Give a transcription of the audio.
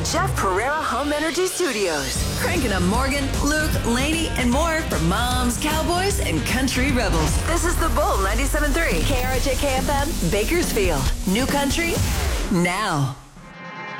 Jeff Pereira Home Energy Studios. Cranking up Morgan, Luke, Laney, and more for moms, cowboys, and country rebels. This is The Bull 97.3. KRJ KFM, Bakersfield. New country, now.